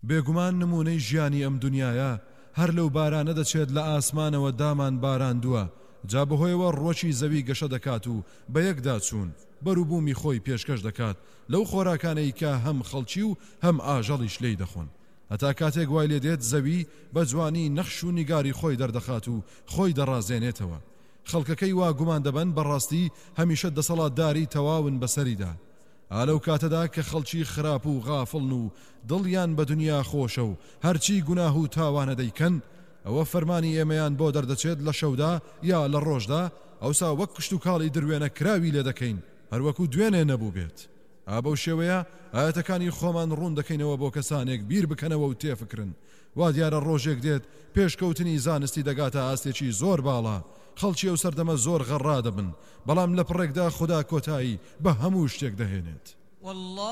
بێگومان نمونەی ژیانی ئەم دنیاە هەر لەو بارانە دەچێت لە ئاسمانەوە دامان باراندووە جا بەهۆیەوە ڕۆکی زەوی گەشە دەکات و بە یەکدا چوون بەروبوومی خۆی پێشکەش دەکات لەو خۆراکانەی کە هەم خەڵکی و هەم ئاژەڵیش لێی دەخۆن هەتا کاتێک وای لێ دێت زەوی بە جوانی نەخش و نیگاری خۆی دەردەخات و خۆی دەڕازێنێتەوە خەڵکەکەی وا گومان دەبن بەڕاستی هەمیشە دەسەڵاتداری تەواون بەسەریدا ئالەو کاتەدا کە خەڵکی خراپ و غافڵن و دڵیان بە دنیا خۆشە و هەرچی گوناه و تاوانە دەیکەن ئەوە فەرمانی ئێمەیان بۆ دەردەچێت لە شەودا یا لە ڕۆژدا ئەوسا وەک کشت و کاڵی دروێنە کراوی لێ دەکەین هەروەکو دوێنێ نەبوو بێت ئابە شێوەیە ئاەتەکانی خۆمان ڕوون دەکەینەوە بۆ کەسانێک بیر بکەنەوە و تێفکرن وا دیارە ڕۆژێک دێت پێشکەوتنی زانستی دەگاتە ئاستێکی زۆر باڵا خەڵکی ئەو سەردەمە زۆر غەڕا دەبن بەڵام لە پڕێکدا خوددا کۆتایی بە هەموو شتێک دەهێنێت